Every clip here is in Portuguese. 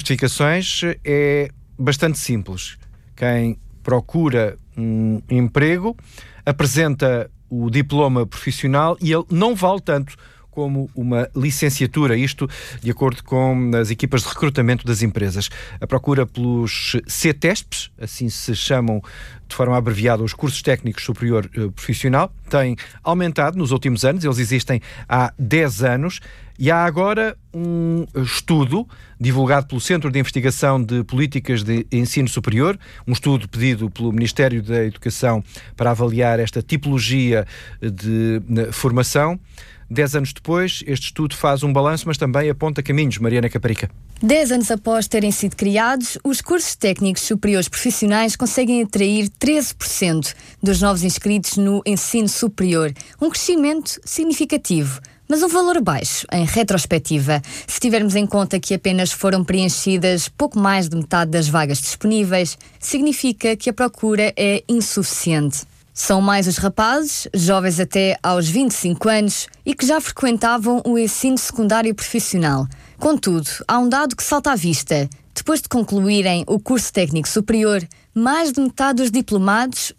certificações é bastante simples. Quem procura um emprego apresenta o diploma profissional e ele não vale tanto como uma licenciatura, isto de acordo com as equipas de recrutamento das empresas. A procura pelos CTESPs, assim se chamam de forma abreviada os cursos técnicos superior profissional, tem aumentado nos últimos anos, eles existem há 10 anos e há agora um estudo divulgado pelo Centro de Investigação de Políticas de Ensino Superior, um estudo pedido pelo Ministério da Educação para avaliar esta tipologia de formação. 10 anos depois, este estudo faz um balanço, mas também aponta caminhos. Mariana Caparica. 10 anos após terem sido criados, os cursos técnicos superiores profissionais conseguem atrair 13% dos novos inscritos no ensino superior. Um crescimento significativo, mas um valor baixo, em retrospectiva, se tivermos em conta que apenas foram preenchidas pouco mais de metade das vagas disponíveis, significa que a procura é insuficiente. São mais os rapazes, jovens até aos 25 anos, e que já frequentavam o ensino secundário profissional. Contudo, há um dado que salta à vista. Depois de concluírem o curso técnico superior, mais de metade dos diplomados,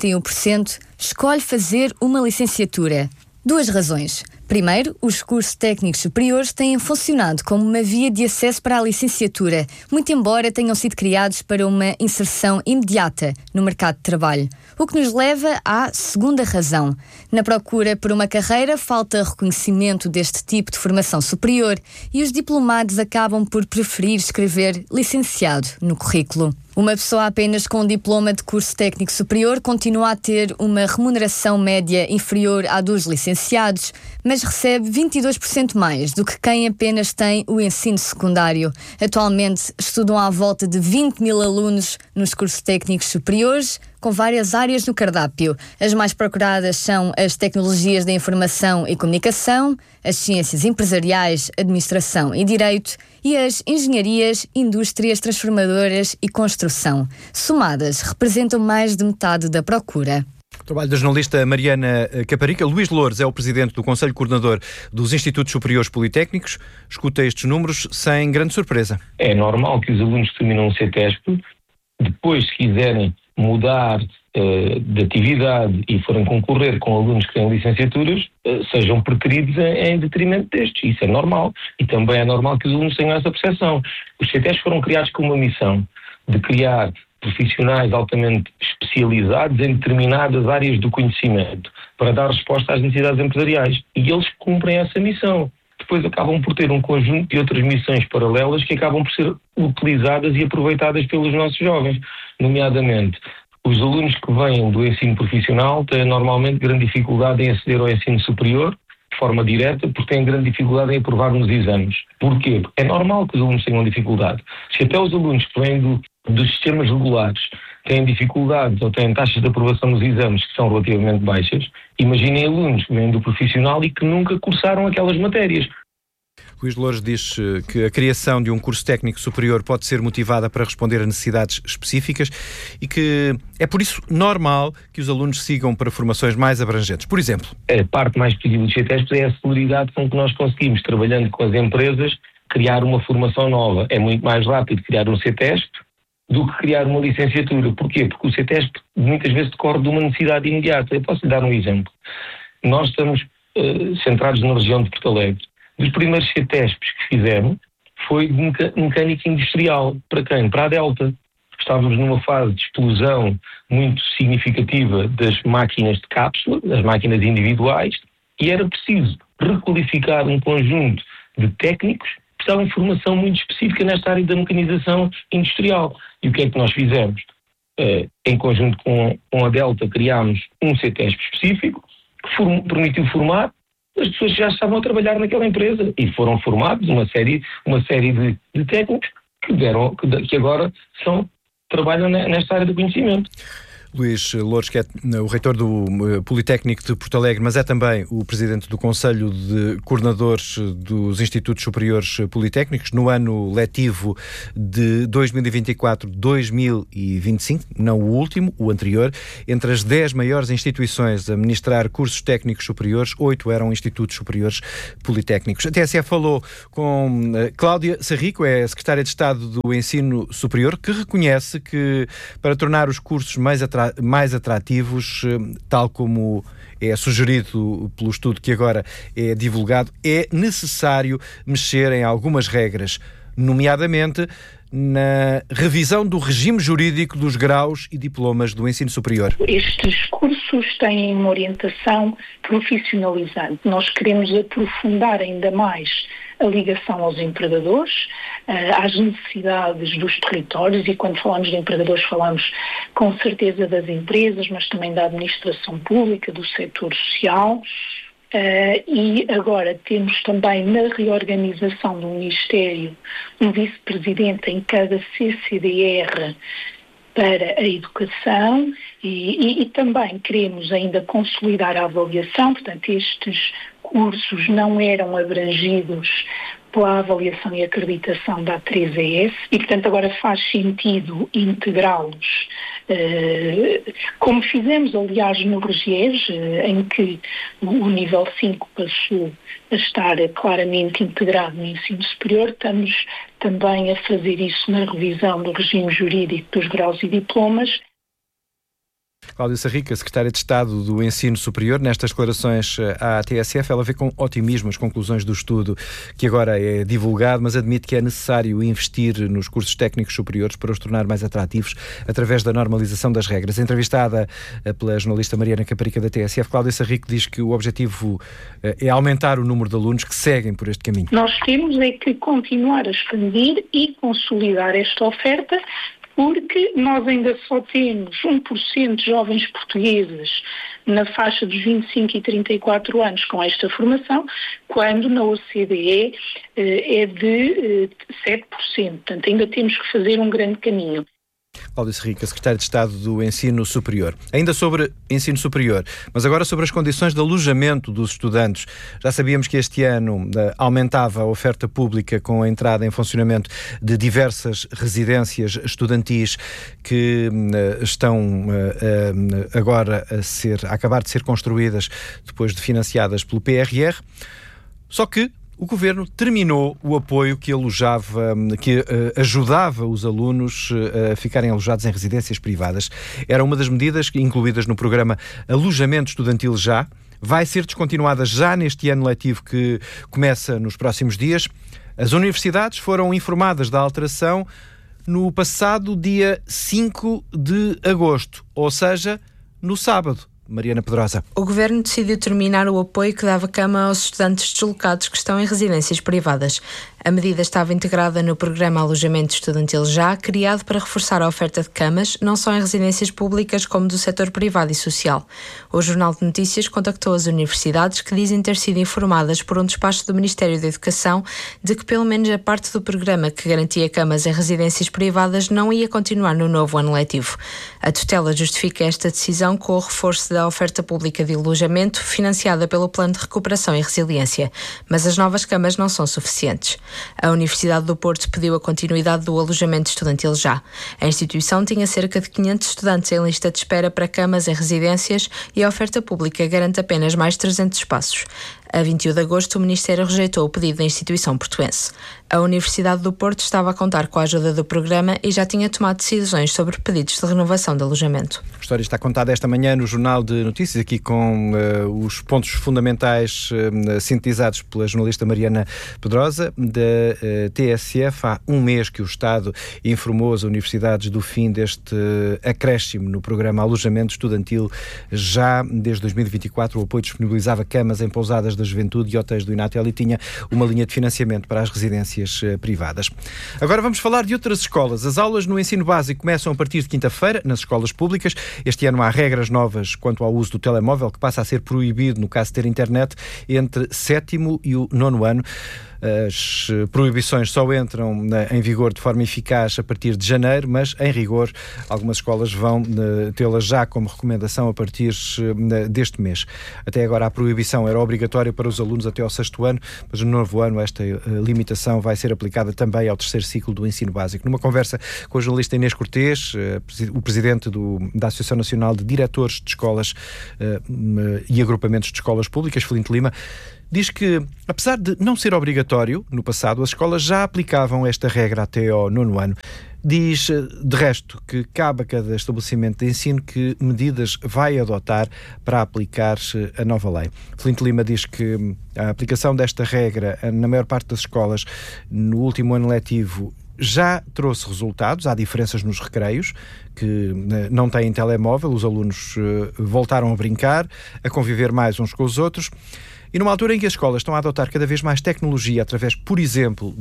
61%, escolhe fazer uma licenciatura. 2 razões. Primeiro, os cursos técnicos superiores têm funcionado como uma via de acesso para a licenciatura, muito embora tenham sido criados para uma inserção imediata no mercado de trabalho. O que nos leva à segunda razão. Na procura por uma carreira, falta reconhecimento deste tipo de formação superior e os diplomados acabam por preferir escrever licenciado no currículo. Uma pessoa apenas com um diploma de curso técnico superior continua a ter uma remuneração média inferior à dos licenciados, mas recebe 22% mais do que quem apenas tem o ensino secundário. Atualmente estudam à volta de 20 mil alunos nos cursos técnicos superiores, com várias áreas no cardápio. As mais procuradas são as tecnologias da informação e comunicação, as ciências empresariais, administração e direito e as engenharias, indústrias transformadoras e construção. Somadas, representam mais de metade da procura. O trabalho da jornalista Mariana Caparica. Luís Loures é o presidente do Conselho Coordenador dos Institutos Superiores Politécnicos. Escuta estes números sem grande surpresa. É normal que os alunos que terminam o CTESP, depois, se quiserem mudar de atividade e forem concorrer com alunos que têm licenciaturas, sejam preteridos em detrimento destes. Isso é normal. E também é normal que os alunos tenham essa percepção. Os CTESP foram criados com uma missão de criar profissionais altamente especializados em determinadas áreas do conhecimento para dar resposta às necessidades empresariais. E eles cumprem essa missão. Depois acabam por ter um conjunto de outras missões paralelas que acabam por ser utilizadas e aproveitadas pelos nossos jovens. Nomeadamente, os alunos que vêm do ensino profissional têm normalmente grande dificuldade em aceder ao ensino superior de forma direta, porque têm grande dificuldade em aprovar nos exames. Porquê? Porque é normal que os alunos tenham dificuldade. Se até os alunos que vêm dos sistemas regulares têm dificuldades ou têm taxas de aprovação nos exames que são relativamente baixas, imaginem alunos que vêm do profissional e que nunca cursaram aquelas matérias. Luís Loures diz que a criação de um curso técnico superior pode ser motivada para responder a necessidades específicas e que é por isso normal que os alunos sigam para formações mais abrangentes. Por exemplo, a parte mais positiva do CTESP é a celeridade com que nós conseguimos, trabalhando com as empresas, criar uma formação nova. É muito mais rápido criar um CTESP do que criar uma licenciatura. Porquê? Porque o CTESP muitas vezes decorre de uma necessidade imediata. Eu posso lhe dar um exemplo. Nós estamos centrados na região de Porto Alegre. Dos primeiros CTESPs que fizemos foi de mecânica industrial. Para quem? Para a Delta. Estávamos numa fase de explosão muito significativa das máquinas de cápsula, das máquinas individuais, e era preciso requalificar um conjunto de técnicos que estavam em formação muito específica nesta área da mecanização industrial. E o que é que nós fizemos? Em conjunto com a Delta, criámos um CTESP específico que permitiu formar as pessoas que já estavam a trabalhar naquela empresa e foram formados uma série de técnicos que agora trabalham nesta área do conhecimento. Luís Louros, que é o reitor do Politécnico de Porto Alegre, mas é também o presidente do Conselho de Coordenadores dos Institutos Superiores Politécnicos no ano letivo de 2024-2025, não o último, o anterior. Entre as 10 maiores instituições a ministrar cursos técnicos superiores, 8 eram institutos superiores politécnicos. A TSF falou com Cláudia Sarrico, é secretária de Estado do Ensino Superior, que reconhece que para tornar os cursos mais atrativos, tal como é sugerido pelo estudo que agora é divulgado, é necessário mexer em algumas regras, nomeadamente na revisão do regime jurídico dos graus e diplomas do ensino superior. Estes cursos têm uma orientação profissionalizante. Nós queremos aprofundar ainda mais a ligação aos empregadores, às necessidades dos territórios, e quando falamos de empregadores falamos com certeza das empresas, mas também da administração pública, do setor social. E agora temos também na reorganização do Ministério um vice-presidente em cada CCDR para a educação e também queremos ainda consolidar a avaliação. Portanto, estes cursos não eram abrangidos pela avaliação e acreditação da A3ES e, portanto, agora faz sentido integrá-los, como fizemos, aliás, no RGES, em que o nível 5 passou a estar claramente integrado no ensino superior. Estamos também a fazer isso na revisão do regime jurídico dos graus e diplomas. Cláudia Sarrico, secretária de Estado do Ensino Superior, nestas declarações à TSF, ela vê com otimismo as conclusões do estudo que agora é divulgado, mas admite que é necessário investir nos cursos técnicos superiores para os tornar mais atrativos através da normalização das regras. Entrevistada pela jornalista Mariana Caparica da TSF, Cláudia Sarrico diz que o objetivo é aumentar o número de alunos que seguem por este caminho. Nós temos é que continuar a expandir e consolidar esta oferta, porque nós ainda só temos 1% de jovens portugueses na faixa dos 25 e 34 anos com esta formação, quando na OCDE é de 7%. Portanto, ainda temos que fazer um grande caminho. Cláudia Sarrico, secretária de Estado do Ensino Superior. Ainda sobre ensino superior, mas agora sobre as condições de alojamento dos estudantes. Já sabíamos que este ano aumentava a oferta pública com a entrada em funcionamento de diversas residências estudantis que estão agora a acabar de ser construídas depois de financiadas pelo PRR. Só que o Governo terminou o apoio que ajudava os alunos a ficarem alojados em residências privadas. Era uma das medidas incluídas no programa Alojamento Estudantil Já. Vai ser descontinuada já neste ano letivo que começa nos próximos dias. As universidades foram informadas da alteração no passado dia 5 de agosto, ou seja, no sábado. Mariana Pedrosa. O Governo decidiu terminar o apoio que dava cama aos estudantes deslocados que estão em residências privadas. A medida estava integrada no programa Alojamento Estudantil Já, criado para reforçar a oferta de camas, não só em residências públicas como do setor privado e social. O Jornal de Notícias contactou as universidades que dizem ter sido informadas por um despacho do Ministério da Educação de que pelo menos a parte do programa que garantia camas em residências privadas não ia continuar no novo ano letivo. A tutela justifica esta decisão com o reforço da oferta pública de alojamento financiada pelo Plano de Recuperação e Resiliência, mas as novas camas não são suficientes. A Universidade do Porto pediu a continuidade do alojamento estudantil Já. A instituição tinha cerca de 500 estudantes em lista de espera para camas em residências e a oferta pública garante apenas mais 300 espaços. A 21 de agosto, o Ministério rejeitou o pedido da instituição portuense. A Universidade do Porto estava a contar com a ajuda do programa e já tinha tomado decisões sobre pedidos de renovação de alojamento. A história está contada esta manhã no Jornal de Notícias, aqui com os pontos fundamentais sintetizados pela jornalista Mariana Pedrosa, da TSF. Há um mês que o Estado informou as universidades do fim deste acréscimo no programa Alojamento Estudantil. Já desde 2024, o apoio disponibilizava camas em pousadas da juventude e hotéis do Inatel e tinha uma linha de financiamento para as residências privadas. Agora vamos falar de outras escolas. As aulas no ensino básico começam a partir de quinta-feira nas escolas públicas. Este ano há regras novas quanto ao uso do telemóvel, que passa a ser proibido no caso de ter internet entre 7º e o 9º ano. As proibições só entram em vigor de forma eficaz a partir de janeiro, mas, em rigor, algumas escolas vão tê-las já como recomendação a partir deste mês. Até agora a proibição era obrigatória para os alunos até ao 6º ano, mas no novo ano esta limitação vai ser aplicada também ao 3º ciclo do ensino básico. Numa conversa com a jornalista Inês Cortês, o presidente da Associação Nacional de Diretores de Escolas e Agrupamentos de Escolas Públicas, Felinto Lima, diz que, apesar de não ser obrigatório, no passado as escolas já aplicavam esta regra até ao 9º ano. Diz, de resto, que cabe a cada estabelecimento de ensino que medidas vai adotar para aplicar a nova lei. Felinto Lima diz que a aplicação desta regra na maior parte das escolas no último ano letivo já trouxe resultados. Há diferenças nos recreios, que não têm telemóvel, os alunos voltaram a brincar, a conviver mais uns com os outros. E numa altura em que as escolas estão a adotar cada vez mais tecnologia através, por exemplo,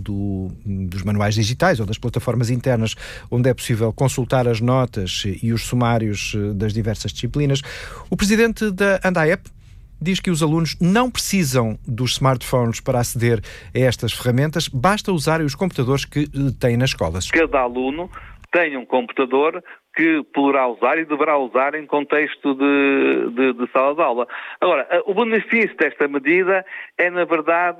dos manuais digitais ou das plataformas internas onde é possível consultar as notas e os sumários das diversas disciplinas, o presidente da ANDAEP diz que os alunos não precisam dos smartphones para aceder a estas ferramentas, basta usarem os computadores que têm nas escolas. Cada aluno tem um computador que poderá usar e deverá usar em contexto de sala de aula. Agora, o benefício desta medida é, na verdade,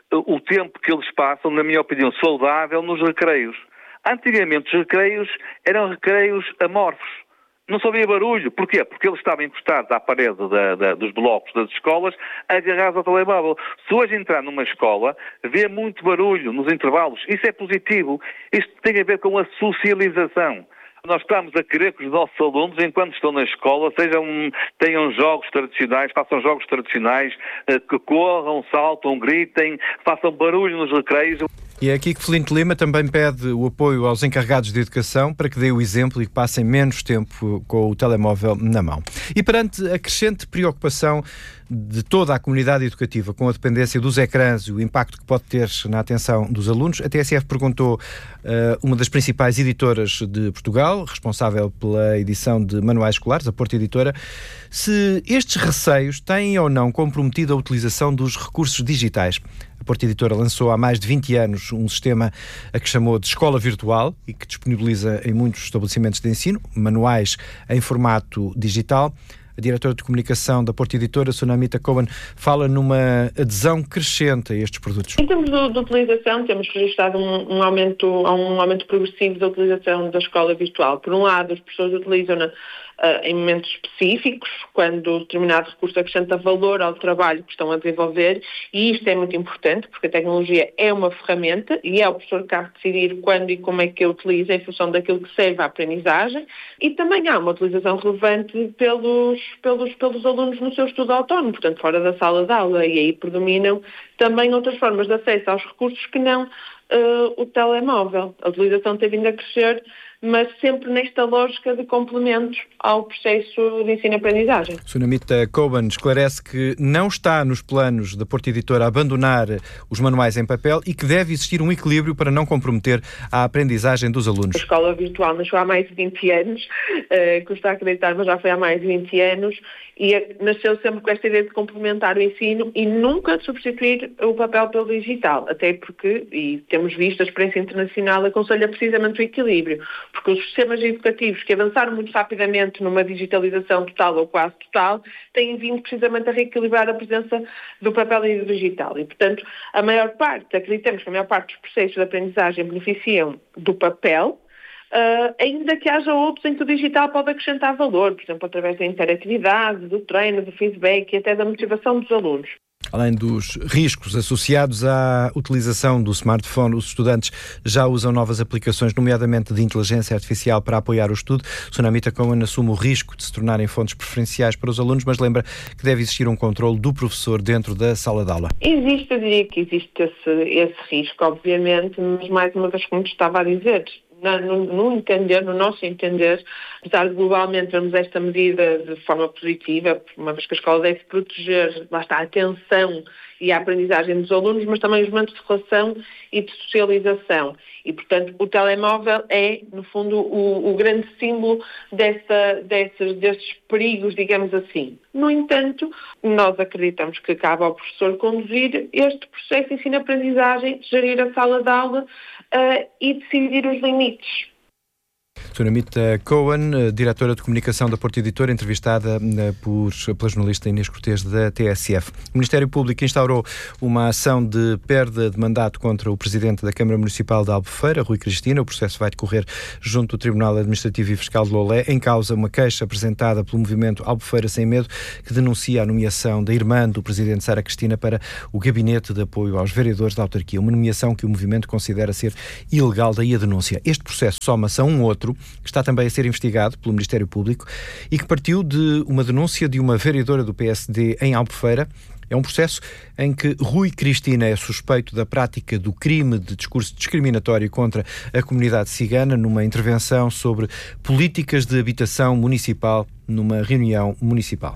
o tempo que eles passam, na minha opinião, saudável nos recreios. Antigamente os recreios eram recreios amorfos. Não só havia barulho. Porquê? Porque eles estavam encostados à parede dos blocos das escolas, agarrados ao telemóvel. Se hoje entrar numa escola, vê muito barulho nos intervalos. Isso é positivo. Isto tem a ver com a socialização. Nós estamos a querer que os nossos alunos, enquanto estão na escola, tenham jogos tradicionais, façam jogos tradicionais, que corram, saltam, gritem, façam barulho nos recreios. E é aqui que Felinto Lima também pede o apoio aos encarregados de educação para que dêem o exemplo e que passem menos tempo com o telemóvel na mão. E perante a crescente preocupação de toda a comunidade educativa com a dependência dos ecrãs e o impacto que pode ter na atenção dos alunos, a TSF perguntou uma das principais editoras de Portugal, responsável pela edição de manuais escolares, a Porta Editora, se estes receios têm ou não comprometido a utilização dos recursos digitais. A Porta Editora lançou há mais de 20 anos um sistema a que chamou de Escola Virtual e que disponibiliza em muitos estabelecimentos de ensino manuais em formato digital. A diretora de comunicação da Porta Editora, Sunamita Cohen, fala numa adesão crescente a estes produtos. Em termos de utilização, temos registrado um aumento progressivo da utilização da escola virtual. Por um lado, as pessoas utilizam-na em momentos específicos, quando determinado recurso acrescenta valor ao trabalho que estão a desenvolver, e isto é muito importante, porque a tecnologia é uma ferramenta e é o professor que cabe decidir quando e como é que a utiliza em função daquilo que serve à aprendizagem, e também há uma utilização relevante pelos alunos no seu estudo autónomo, portanto fora da sala de aula, e aí predominam também outras formas de acesso aos recursos que não o telemóvel. A utilização tem vindo a crescer, mas sempre nesta lógica de complementos ao processo de ensino-aprendizagem. Sunamita Cohen esclarece que não está nos planos da Porta Editora abandonar os manuais em papel e que deve existir um equilíbrio para não comprometer a aprendizagem dos alunos. A escola virtual nasceu há mais de 20 anos, custa acreditar, mas já foi há mais de 20 anos, e nasceu sempre com esta ideia de complementar o ensino e nunca de substituir o papel pelo digital, até porque, e temos visto, a experiência internacional aconselha precisamente o equilíbrio, porque os sistemas educativos que avançaram muito rapidamente numa digitalização total ou quase total, têm vindo precisamente a reequilibrar a presença do papel e do digital. E, portanto, acreditamos que a maior parte dos processos de aprendizagem beneficiam do papel, ainda que haja outros em que o digital pode acrescentar valor, por exemplo, através da interatividade, do treino, do feedback e até da motivação dos alunos. Além dos riscos associados à utilização do smartphone, os estudantes já usam novas aplicações, nomeadamente de inteligência artificial, para apoiar o estudo. Sunamita Cohen assume o risco de se tornarem fontes preferenciais para os alunos, mas lembra que deve existir um controle do professor dentro da sala de aula. Eu diria que existe esse risco, obviamente, mas mais uma vez, como estava a dizer, no nosso entender, apesar de globalmente vermos esta medida de forma positiva, uma vez que a escola deve proteger, lá está, a atenção e a aprendizagem dos alunos, mas também os momentos de relação e de socialização. E, portanto, o telemóvel é, no fundo, o grande símbolo destes perigos, digamos assim. No entanto, nós acreditamos que cabe ao professor conduzir este processo de ensino-aprendizagem, gerir a sala de aula e decidir os limites. Sra. Mita Cohen, diretora de comunicação da Porto Editora, entrevistada pela jornalista Inês Cortês da TSF. O Ministério Público instaurou uma ação de perda de mandato contra o presidente da Câmara Municipal de Albufeira, Rui Cristina. O processo vai decorrer junto do Tribunal Administrativo e Fiscal de Lolé. Em causa, uma queixa apresentada pelo movimento Albufeira Sem Medo, que denuncia a nomeação da irmã do presidente Sara Cristina para o Gabinete de Apoio aos Vereadores da Autarquia. Uma nomeação que o movimento considera ser ilegal, daí a denúncia. Este processo soma-se a um outro, que está também a ser investigado pelo Ministério Público e que partiu de uma denúncia de uma vereadora do PSD em Albufeira. É um processo em que Rui Cristina é suspeito da prática do crime de discurso discriminatório contra a comunidade cigana numa intervenção sobre políticas de habitação municipal numa reunião municipal.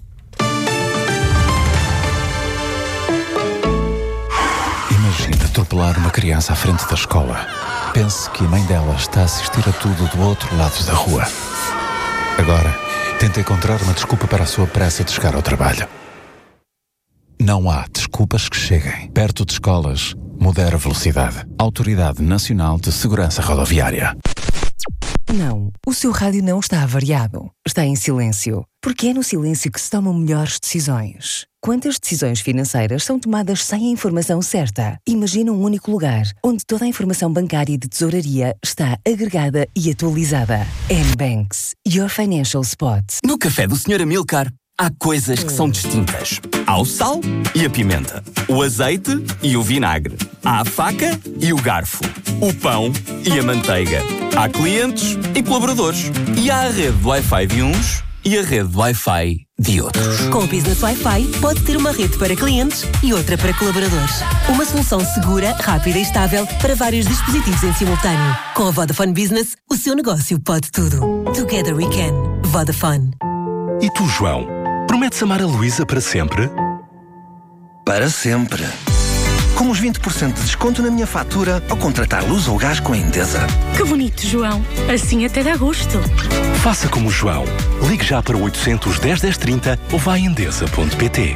Imagina atropelar uma criança à frente da escola. Pense que a mãe dela está a assistir a tudo do outro lado da rua. Agora, tenta encontrar uma desculpa para a sua pressa de chegar ao trabalho. Não há desculpas que cheguem. Perto de escolas, modera a velocidade. Autoridade Nacional de Segurança Rodoviária. Não, o seu rádio não está avariado. Está em silêncio. Porque é no silêncio que se tomam melhores decisões. Quantas decisões financeiras são tomadas sem a informação certa? Imagina um único lugar, onde toda a informação bancária e de tesouraria está agregada e atualizada. N-Banks, your financial spot. No café do Sr. Amilcar, há coisas que são distintas. Há o sal e a pimenta, o azeite e o vinagre, há a faca e o garfo, o pão e a manteiga. Há clientes e colaboradores. E há a rede de Wi-Fi de uns e a rede de Wi-Fi de outros. Com o Business Wi-Fi, pode ter uma rede para clientes e outra para colaboradores. Uma solução segura, rápida e estável para vários dispositivos em simultâneo. Com a Vodafone Business, o seu negócio pode tudo. Together we can. Vodafone. E tu, João? Prometes amar a Luísa para sempre? Para sempre. Com os 20% de desconto na minha fatura ao contratar luz ou gás com a Endesa. Que bonito, João. Assim até dá gosto. Faça como o João. Ligue já para o 810 1030 ou vá a endesa.pt.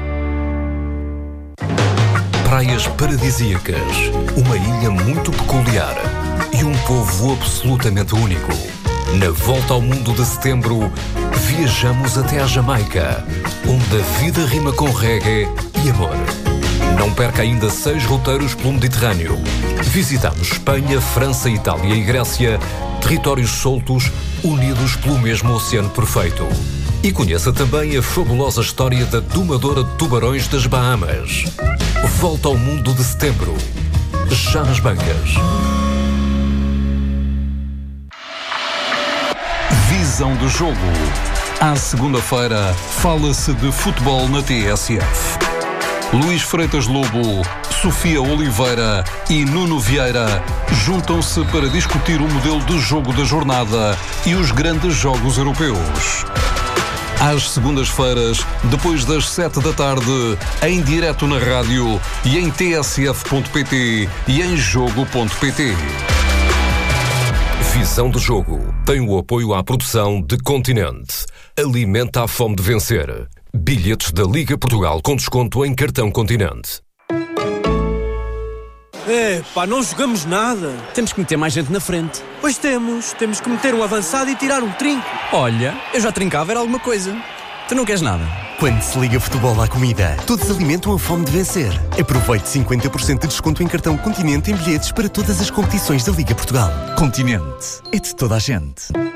Praias paradisíacas, uma ilha muito peculiar e um povo absolutamente único. Na Volta ao Mundo de Setembro, viajamos até à Jamaica, onde a vida rima com reggae e amor. Não perca ainda 6 roteiros pelo Mediterrâneo. Visitamos Espanha, França, Itália e Grécia, territórios soltos, unidos pelo mesmo oceano perfeito. E conheça também a fabulosa história da domadora de tubarões das Bahamas. Volta ao Mundo de Setembro, já nas bancas. Visão do jogo. À segunda-feira, fala-se de futebol na TSF. Luís Freitas Lobo, Sofia Oliveira e Nuno Vieira juntam-se para discutir o modelo de jogo da jornada e os grandes jogos europeus. Às segundas-feiras, depois das 7 da tarde, em direto na rádio e em tsf.pt e em jogo.pt. Visão do jogo tem o apoio à produção de Continente. Alimenta a fome de vencer. Bilhetes da Liga Portugal com desconto em cartão Continente. Não jogamos nada. Temos que meter mais gente na frente. Pois temos que meter um avançado e tirar um trinco. Olha, eu já trincava, era alguma coisa. Tu não queres nada? Quando se liga futebol à comida, todos alimentam a fome de vencer. Aproveite 50% de desconto em cartão Continente em bilhetes para todas as competições da Liga Portugal. Continente, é de toda a gente.